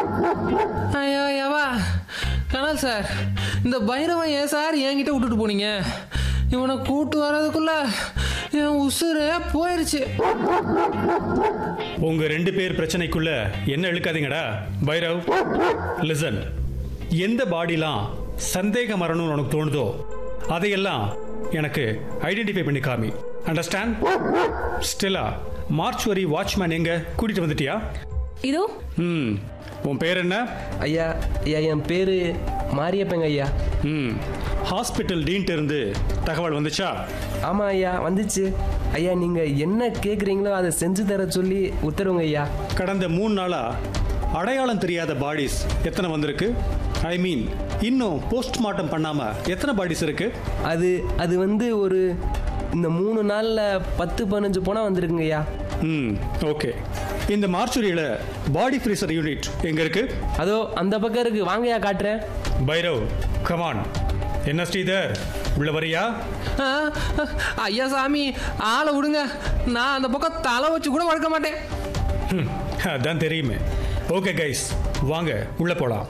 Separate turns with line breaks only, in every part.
ஐயா ஐயாவா கனல் சார், இந்த பைரவன் ஏன் சார் என்கிட்ட விட்டுட்டு போனீங்க? இவனை கூட்டு வர்றதுக்குள்ள என் உசுரே போயிடுச்சு.
உங்க 2 பேர் பிரச்சனைக்குள்ள என்ன இழுக்காதீங்கடா. பைரவ், லிசன். எந்த பாடிலாம் சந்தேகம் வரணும்னு உனக்கு தோணுதோ அதையெல்லாம் எனக்கு ஐடென்டிஃபை பண்ணி காமி. அண்டர்ஸ்டாண்ட்? ஸ்டெல்லா, மார்ச்சுவரி வாட்ச்மேன் எங்க கூட்டிட்டு வந்துட்டியா?
இதோ.
உன் பேர் என்ன?
ஐயா ஐயா என் பேரு மாரியப்பங்க ஐயா.
ஹாஸ்பிட்டல் டீன்ட்டு இருந்து தகவல் வந்துச்சா?
ஆமாம் ஐயா, வந்துச்சு. ஐயா நீங்கள் என்ன கேட்குறீங்களோ அதை செஞ்சு தர சொல்லி உத்தரவுங்க ஐயா.
கடந்த 3 நாளா அடையாளம் தெரியாத பாடிஸ் எத்தனை வந்திருக்கு? ஐ மீன், இன்னும் போஸ்ட்மார்ட்டம் பண்ணாம எத்தனை பாடிஸ் இருக்கு?
அது வந்து ஒரு இந்த 3 நாளில் 10-15 போனால் வந்திருக்குங்க ஐயா.
ஓகே. இந்த மார்ச்சுரியில பாடி ஃப்ரீசர் யூனிட் எங்க இருக்கு?
அதோ அந்த பக்கம் இருக்கு, வாங்கய்யா காட்டுறேன்.
பைரவ், கமான். என்ன ஸ்ரீதர், உள்ள வரியா?
ஐயா சாமி, ஆளை விடுங்க. நான் அந்த பக்கம் தலை வச்சு கூட வளர்க்க மாட்டேன்.
அதான் தெரியுமே. ஓகே கைஸ், வாங்க உள்ள போலாம்.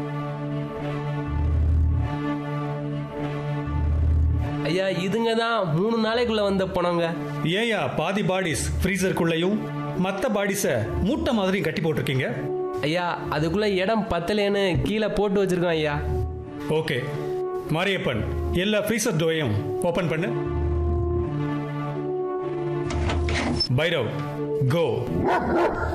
ஐயா இதுங்க தான் 3 நாளைக்குள்ள வந்த போனவங்க.
ஏயா பாதி பாடிஸ் ஃப்ரீசருக்குள்ளேயும் மற்ற பாடிஸை மூட்டை மாதிரி கட்டி போட்டிருக்கீங்க?
ஐயா அதுக்குள்ள இடம் பத்தலேன்னு கீழே போட்டு வச்சிருக்கோம் ஐயா.
ஓகே மாரியப்பன், எல்லா ஃப்ரீசர் டோரையும் ஓபன் பண்ணு. பைரவ், கோ.